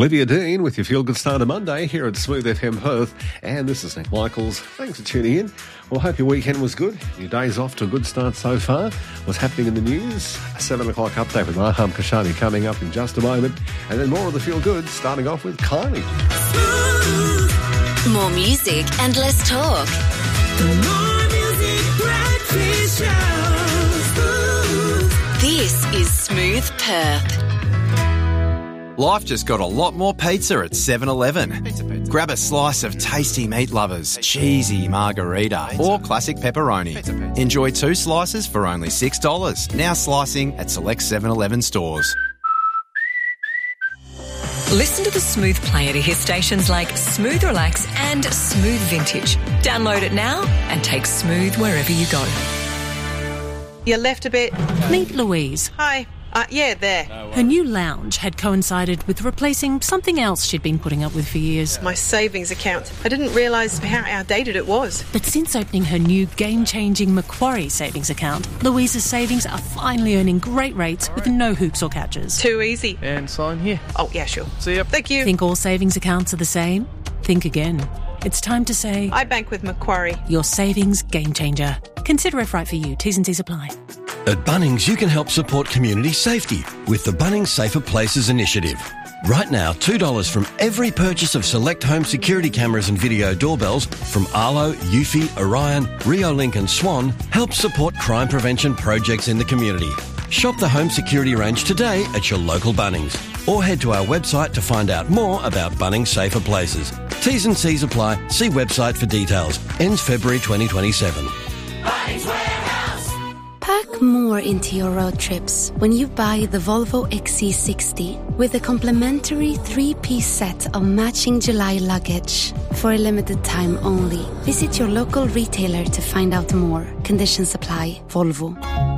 Olivia Dean with your Feel Good Start of Monday here at Smooth FM Perth. And this is Nick Michaels. Thanks for tuning in. Well, I hope your weekend was good. Your day's off to a good start so far. What's happening in the news? A 7 o'clock update with Marham Kashani coming up in just a moment. And then more of the Feel Good, starting off with Kylie. More music and less talk. More music, breakfast show. This is Smooth Perth. Life just got a lot more pizza at 7-Eleven. Grab a slice of tasty meat lovers, cheesy margarita, or classic pepperoni. Enjoy 2 slices for only $6. Now slicing at select 7-Eleven stores. Listen to the Smooth player to hear stations like Smooth Relax and Smooth Vintage. Download it now and take Smooth wherever you go. You left a bit. Meet Louise. Hi. Yeah, there. Her new lounge had coincided with replacing something else she'd been putting up with for years. My savings account. I didn't realise how outdated it was. But since opening her new game-changing Macquarie savings account, Louise's savings are finally earning great rates with no hoops or catches. Too easy. And sign here. Oh, yeah, sure. See ya. Thank you. Think all savings accounts are the same? Think again. It's time to say... I bank with Macquarie. Your savings game changer. Consider if right for you. T's and C's apply. At Bunnings, you can help support community safety with the Bunnings Safer Places initiative. Right now, $2 from every purchase of select home security cameras and video doorbells from Arlo, Eufy, Orion, Riolink and Swan helps support crime prevention projects in the community. Shop the home security range today at your local Bunnings or head to our website to find out more about Bunnings Safer Places. T's and C's apply. See website for details. Ends February 2027. Bunnings Warehouse. Pack more into your road trips when you buy the Volvo XC60 with a complimentary 3-piece set of matching July luggage. For a limited time only. Visit your local retailer to find out more. Conditions apply. Volvo.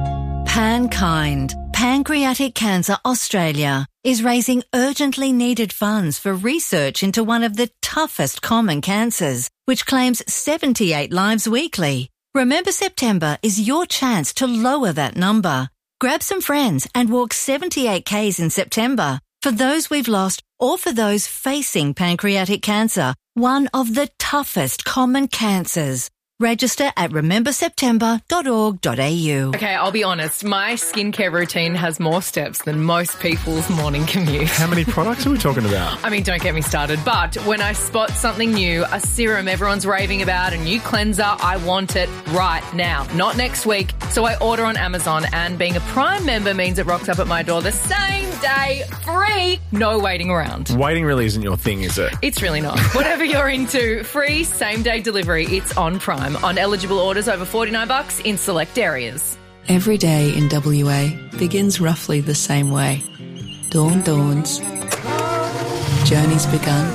Pankind, Pancreatic Cancer Australia, is raising urgently needed funds for research into one of the toughest common cancers, which claims 78 lives weekly. Remember September is your chance to lower that number. Grab some friends and walk 78 Ks in September for those we've lost or for those facing pancreatic cancer, one of the toughest common cancers. Register at rememberseptember.org.au. Okay, I'll be honest. My skincare routine has more steps than most people's morning commute. How many products are we talking about? I mean, don't get me started. But when I spot something new, a serum everyone's raving about, a new cleanser, I want it right now, not next week. So I order on Amazon, and being a Prime member means it rocks up at my door the same day, free, no waiting around. Waiting really isn't your thing, is it? It's really not. Whatever you're into, free same-day delivery, it's on Prime. On eligible orders over $49 in select areas. Every day in WA begins roughly the same way. Dawn dawns. Journeys begun.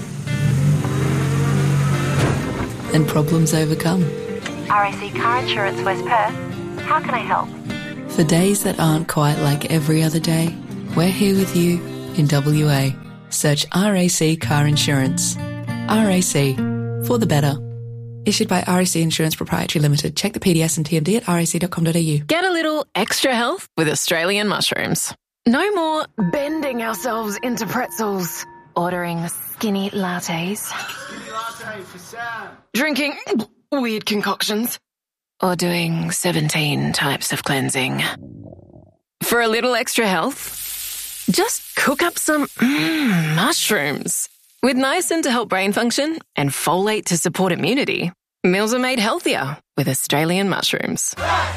And problems overcome. RAC Car Insurance West Perth. How can I help? For days that aren't quite like every other day, we're here with you in WA. Search RAC Car Insurance. RAC. For the better. Issued by RAC Insurance Proprietary Limited. Check the PDS and TMD at rac.com.au. Get a little extra health with Australian mushrooms. No more bending ourselves into pretzels. Ordering skinny lattes. Drinking weird concoctions. Or doing 17 types of cleansing. For a little extra health, just cook up some mushrooms. With niacin to help brain function and folate to support immunity, meals are made healthier with Australian mushrooms.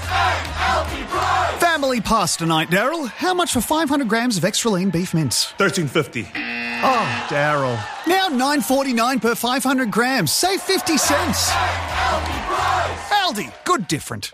Family pasta night, Daryl. How much for 500 grams of extra lean beef mince? $13.50. Oh, Daryl. Now $9.49 per 500 grams. Save 50 cents. Aldi. Good different.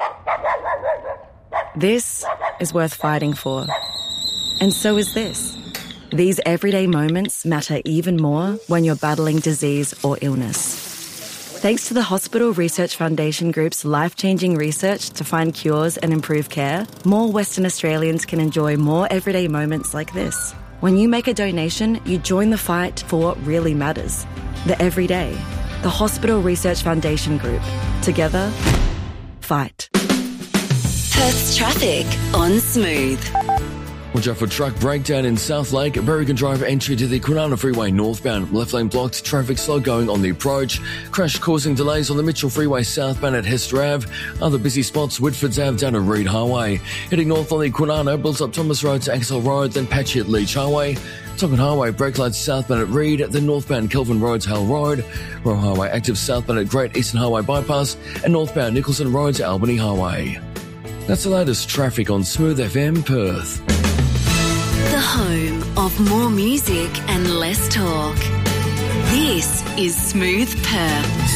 This is worth fighting for. And so is this. These everyday moments matter even more when you're battling disease or illness. Thanks to the Hospital Research Foundation Group's life-changing research to find cures and improve care, more Western Australians can enjoy more everyday moments like this. When you make a donation, you join the fight for what really matters. The everyday. The Hospital Research Foundation Group. Together, fight. Perth's traffic on Smooth. Watch out for truck breakdown in South Lake. Berrigan Drive entry to the Kwinana Freeway northbound. Left lane blocked. Traffic slow going on the approach. Crash causing delays on the Mitchell Freeway southbound at Hester Ave. Other busy spots, Whitfords Ave down to Reed Highway. Heading north on the Kwinana, builds up Thomas Road to Axel Road, then patchy at Leach Highway. Tonkin Highway, brake lights southbound at Reed, then northbound Kelvin Roads, Hale Road. Royal Highway active southbound at Great Eastern Highway Bypass, and northbound Nicholson Roads, Albany Highway. That's the latest traffic on Smooth FM Perth. The home of more music and less talk. This is Smooth Perth.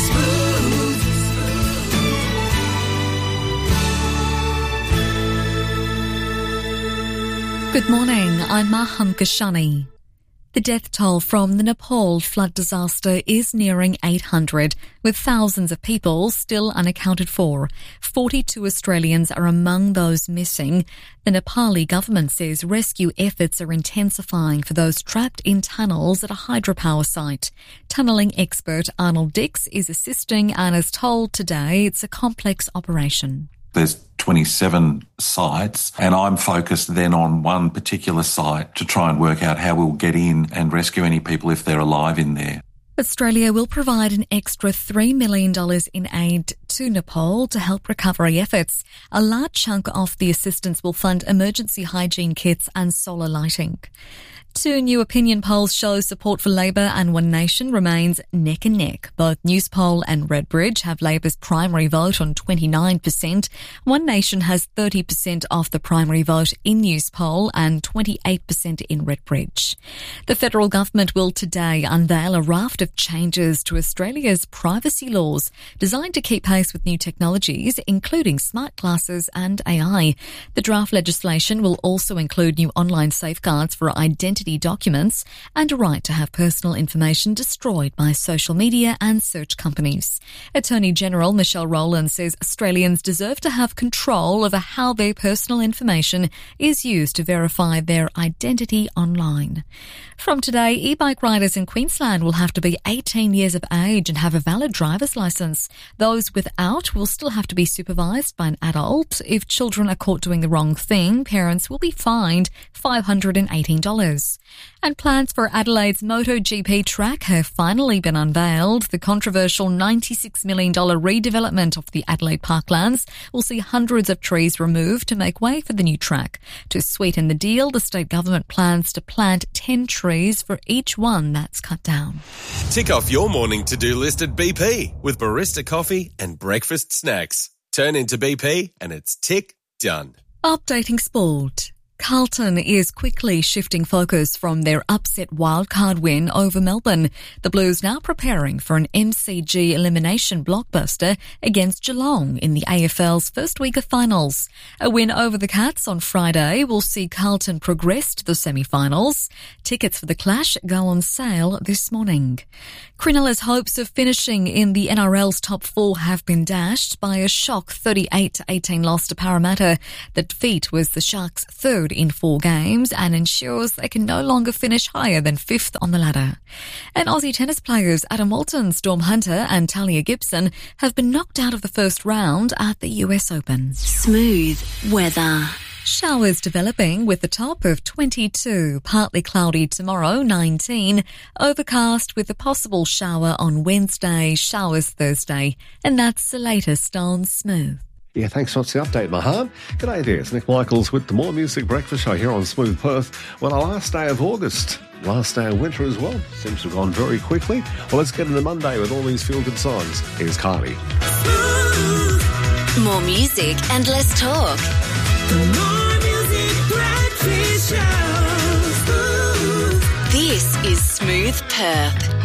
Good morning, I'm Maham Kashani. The death toll from the Nepal flood disaster is nearing 800, with thousands of people still unaccounted for. 42 Australians are among those missing. The Nepali government says rescue efforts are intensifying for those trapped in tunnels at a hydropower site. Tunnelling expert Arnold Dix is assisting and is told today it's a complex operation. There's 27 sites, and I'm focused then on one particular site to try and work out how we'll get in and rescue any people if they're alive in there. Australia will provide an extra $3 million in aid to Nepal to help recovery efforts. A large chunk of the assistance will fund emergency hygiene kits and solar lighting. Two new opinion polls show support for Labor and One Nation remains neck and neck. Both Newspoll and Redbridge have Labor's primary vote on 29%. One Nation has 30% of the primary vote in Newspoll and 28% in Redbridge. The federal government will today unveil a raft of changes to Australia's privacy laws designed to keep pace with new technologies, including smart glasses and AI. The draft legislation will also include new online safeguards for identity documents and a right to have personal information destroyed by social media and search companies. Attorney General Michelle Rowland says Australians deserve to have control over how their personal information is used to verify their identity online. From today, e-bike riders in Queensland will have to be 18 years of age and have a valid driver's licence. Those without will still have to be supervised by an adult. If children are caught doing the wrong thing, parents will be fined $518. And plans for Adelaide's MotoGP track have finally been unveiled. The controversial $96 million redevelopment of the Adelaide Parklands will see hundreds of trees removed to make way for the new track. To sweeten the deal, the state government plans to plant 10 trees for each one that's cut down. Tick off your morning to-do list at BP with barista coffee and breakfast snacks. Turn into BP and it's tick done. Updating sport. Carlton is quickly shifting focus from their upset wildcard win over Melbourne. The Blues now preparing for an MCG elimination blockbuster against Geelong in the AFL's first week of finals. A win over the Cats on Friday will see Carlton progress to the semi-finals. Tickets for the clash go on sale this morning. Cronulla's hopes of finishing in the NRL's top four have been dashed by a shock 38-18 loss to Parramatta. The defeat was the Sharks' third in 4 games and ensures they can no longer finish higher than 5th on the ladder. And Aussie tennis players Adam Walton, Storm Hunter and Talia Gibson have been knocked out of the first round at the US Open. Smooth weather. Showers developing with the top of 22, partly cloudy tomorrow, 19, overcast with a possible shower on Wednesday, showers Thursday. And that's the latest on Smooth. Yeah, thanks so much for the update, Maham. G'day there, it's Nick Michaels with the More Music Breakfast Show here on Smooth Perth. Well, our last day of August, last day of winter as well. Seems to have gone very quickly. Well, let's get into Monday with all these feel-good songs. Here's Cardi. More music and less talk. More music breakfast show. This is Smooth Perth.